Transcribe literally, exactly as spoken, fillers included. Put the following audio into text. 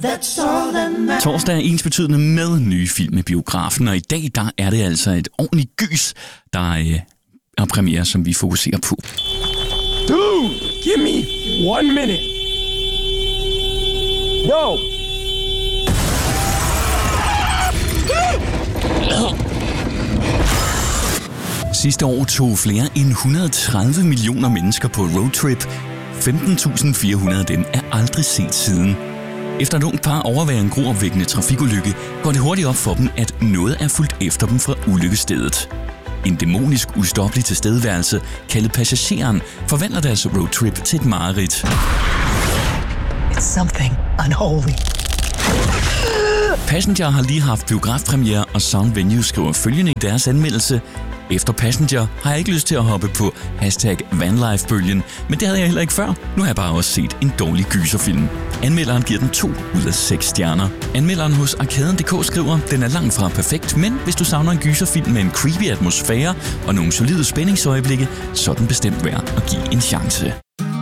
Torsdag er ensbetydende med nye film i biografen, og i dag der er det altså et ordentligt gys, der øh, er premiere, som vi fokuserer på. Dude, give me one minute. Yo. Sidste år tog flere end et hundrede og tredive millioner mennesker på roadtrip. femten tusind fire hundrede af dem er aldrig set siden. Efter et ungt par overværer en gruopvækkende trafikulykke, går det hurtigt op for dem, at noget er fulgt efter dem fra ulykkesstedet. En dæmonisk ustoppelig tilstedeværelse, kaldet Passageren, forvandler deres roadtrip til et mareridt. It's something unholy. Passenger har lige haft biografpremiere, og Sound Venue skriver følgende i deres anmeldelse: efter Passenger har jeg ikke lyst til at hoppe på hashtag vanlife-bølgen, men det havde jeg heller ikke før. Nu har jeg bare også set en dårlig gyserfilm. Anmelderen giver den to ud af seks stjerner. Anmelderen hos Arkaden punktum d k skriver, den er langt fra perfekt, men hvis du savner en gyserfilm med en creepy atmosfære og nogle solide spændingsøjeblikke, så er den bestemt værd at give en chance.